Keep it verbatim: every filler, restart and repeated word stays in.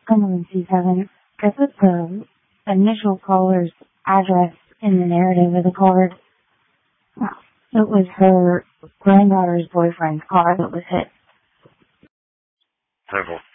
Cumberland C seven. I put the initial caller's address in the narrative of the card. It was her granddaughter's boyfriend's car that was hit. Simple.